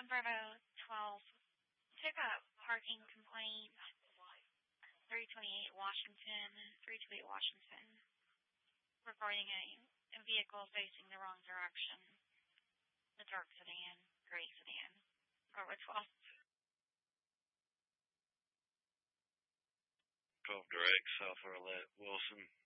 Bravo 12, pickup parking complaint, 328 Washington, regarding a vehicle facing the wrong direction, the dark sedan, gray sedan, Bravo 12. 12 direct, South Arlette, Wilson.